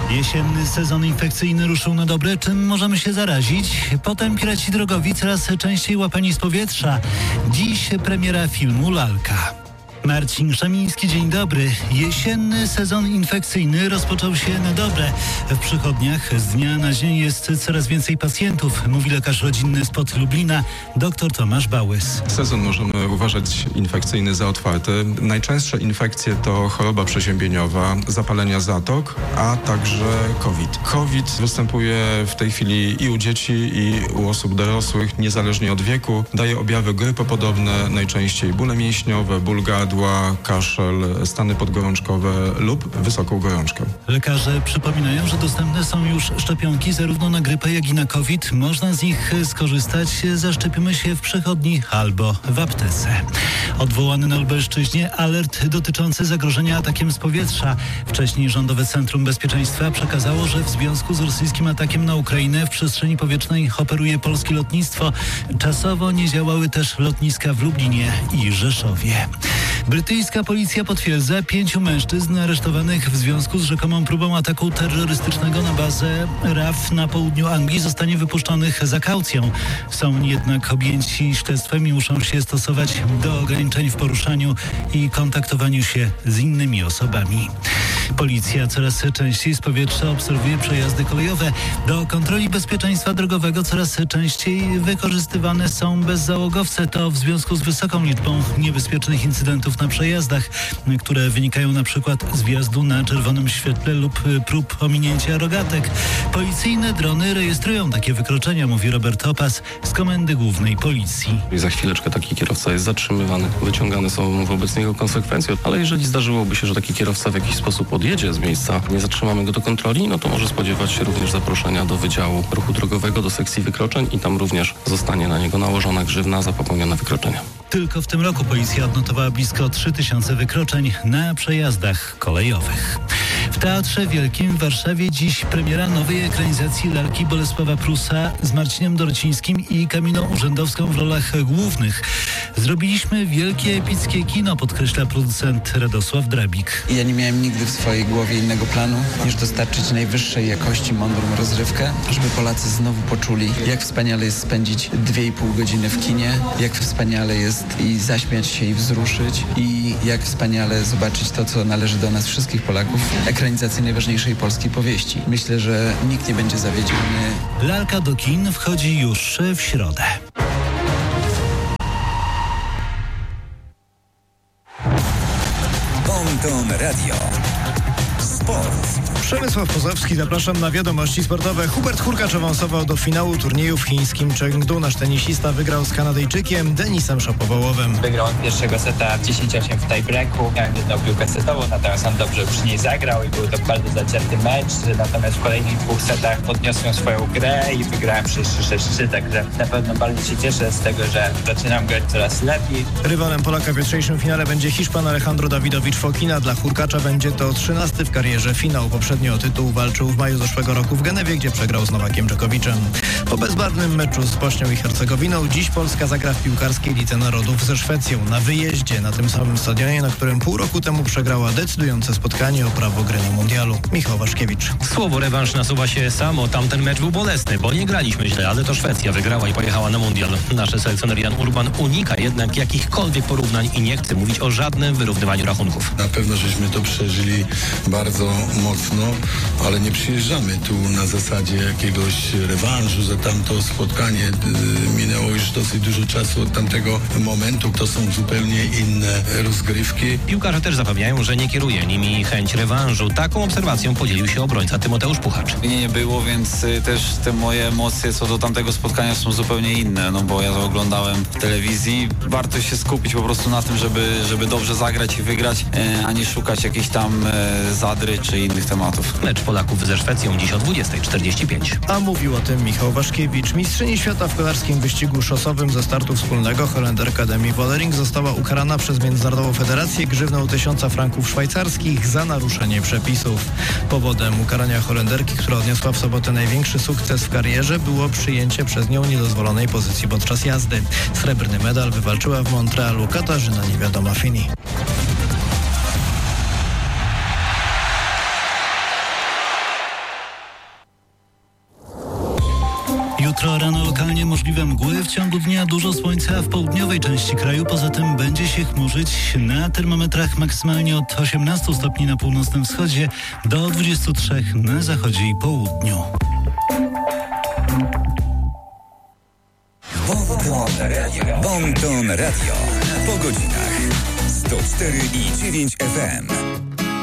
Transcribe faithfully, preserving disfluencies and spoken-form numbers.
Jesienny sezon infekcyjny ruszył na dobre. Czym możemy się zarazić? Potem piraci drogowi coraz częściej łapani z powietrza. Dziś premiera filmu Lalka. Marcin Szamiński, dzień dobry. Jesienny sezon infekcyjny rozpoczął się na dobre. W przychodniach z dnia na dzień jest coraz więcej pacjentów, mówi lekarz rodzinny spod Lublina, dr Tomasz Bałys. Sezon możemy uważać infekcyjny za otwarty. Najczęstsze infekcje to choroba przeziębieniowa, zapalenia zatok, a także COVID. COVID występuje w tej chwili i u dzieci, i u osób dorosłych, niezależnie od wieku. Daje objawy grypopodobne, najczęściej bóle mięśniowe, ból gardła, kaszel, stany podgorączkowe lub wysoką gorączkę. Lekarze przypominają, że dostępne są już szczepionki zarówno na grypę, jak i na COVID. Można z nich skorzystać. Zaszczepimy się w przychodni albo w aptece. Odwołany na Lubelszczyźnie alert dotyczący zagrożenia atakiem z powietrza. Wcześniej Rządowe Centrum Bezpieczeństwa przekazało, że w związku z rosyjskim atakiem na Ukrainę w przestrzeni powietrznej operuje polskie lotnictwo. Czasowo nie działały też lotniska w Lublinie i Rzeszowie. Brytyjska policja potwierdza pięciu mężczyzn aresztowanych w związku z rzekomą próbą ataku terrorystycznego na bazę R A F na południu Anglii zostanie wypuszczonych za kaucją. Są jednak objęci śledztwem i muszą się stosować do ograniczeń w poruszaniu i kontaktowaniu się z innymi osobami. Policja coraz częściej z powietrza obserwuje przejazdy kolejowe. Do kontroli bezpieczeństwa drogowego coraz częściej wykorzystywane są bezzałogowce. To w związku z wysoką liczbą niebezpiecznych incydentów na przejazdach, które wynikają na przykład z wjazdu na czerwonym świetle lub prób ominięcia rogatek. Policyjne drony rejestrują takie wykroczenia, mówi Robert Opas z Komendy Głównej Policji. I za chwileczkę taki kierowca jest zatrzymywany, wyciągane są wobec niego konsekwencje, ale jeżeli zdarzyłoby się, że taki kierowca w jakiś sposób odjedzie z miejsca, nie zatrzymamy go do kontroli, no to może spodziewać się również zaproszenia do Wydziału Ruchu Drogowego, do sekcji wykroczeń i tam również zostanie na niego nałożona grzywna za popełnione wykroczenia. Tylko w tym roku policja odnotowała blisko trzy tysiące wykroczeń na przejazdach kolejowych. W Teatrze Wielkim w Warszawie dziś premiera nowej ekranizacji Lalki Bolesława Prusa z Marcinem Dorocińskim i Kaminą Urzędowską w rolach głównych. Zrobiliśmy wielkie, epickie kino, podkreśla producent Radosław Drabik. Ja nie miałem nigdy w swojej głowie innego planu, niż dostarczyć najwyższej jakości mądrą rozrywkę, żeby Polacy znowu poczuli, jak wspaniale jest spędzić dwie i pół godziny w kinie, jak wspaniale jest i zaśmiać się i wzruszyć i jak wspaniale zobaczyć to, co należy do nas wszystkich Polaków, ekranizację najważniejszej polskiej powieści. Myślę, że nikt nie będzie zawiedziony. Lalka do kin wchodzi już w środę. Ponton Radio. Sport. Przemysław Pozowski, zapraszam na wiadomości sportowe. Hubert Hurkacz awansował do finału turnieju w chińskim Chengdu. Nasz tenisista wygrał z Kanadyjczykiem Denisem Shapovalowem. Wygrał on pierwszego seta dziesięć osiem w tiebreaku. Miałem jedną piłkę setową, natomiast on dobrze przy niej zagrał i był to bardzo zacięty mecz. Natomiast w kolejnych dwóch setach podniosłem swoją grę i wygrałem przez trzy sześć trzy, także na pewno bardzo się cieszę z tego, że zaczynam grać coraz lepiej. Rywalem Polaka w jutrzejszym finale będzie Hiszpan Alejandro Dawidowicz Fokina. Dla Hurkacza będzie to trzynasty w karierze finał. Poprzednio o tytuł walczył w maju zeszłego roku w Genewie, gdzie przegrał z Nowakiem Dżokowiczem. Po bezbarwnym meczu z Bośnią i Hercegowiną dziś Polska zagra w piłkarskiej Lidze Narodów ze Szwecją na wyjeździe na tym samym stadionie, na którym pół roku temu przegrała decydujące spotkanie o prawo gry na mundialu. Michał Waszkiewicz. Słowo rewanż nasuwa się samo. Tamten mecz był bolesny, bo nie graliśmy źle, ale to Szwecja wygrała i pojechała na mundial. Nasz selekcjoner Jan Urban unika jednak jakichkolwiek porównań i nie chce mówić o żadnym wyrównywaniu rachunków. Na pewno żeśmy to przeżyli bardzo mocno, ale nie przyjeżdżamy tu na zasadzie jakiegoś rewanżu za tamto spotkanie. Minęło już dosyć dużo czasu od tamtego momentu. To są zupełnie inne rozgrywki. Piłkarze też zapewniają, że nie kieruje nimi chęć rewanżu. Taką obserwacją podzielił się obrońca Tymoteusz Puchacz. Mnie nie było, więc też te moje emocje co do tamtego spotkania są zupełnie inne, no bo ja to oglądałem w telewizji. Warto się skupić po prostu na tym, żeby, żeby dobrze zagrać i wygrać, a nie szukać jakichś tam zadry czy innych tematów. Mecz Polaków ze Szwecją dziś o dwudziesta czterdzieści pięć. A mówił o tym Michał Waszkiewicz. Mistrzyni świata w kolarskim wyścigu szosowym ze startu wspólnego Holenderka Demi Vollering została ukarana przez Międzynarodową Federację grzywną tysiąca franków szwajcarskich za naruszenie przepisów. Powodem ukarania Holenderki, która odniosła w sobotę największy sukces w karierze, było przyjęcie przez nią niedozwolonej pozycji podczas jazdy. Srebrny medal wywalczyła w Montrealu Katarzyna Niewiadoma-Fini. Jutro rano lokalnie możliwe mgły, w ciągu dnia dużo słońca w południowej części kraju. Poza tym będzie się chmurzyć na termometrach maksymalnie od osiemnastu stopni na północnym wschodzie do dwudziestu trzech na zachodzie i południu. Bonton Radio. Bonton Radio. Po godzinach sto cztery i dziewięć F M.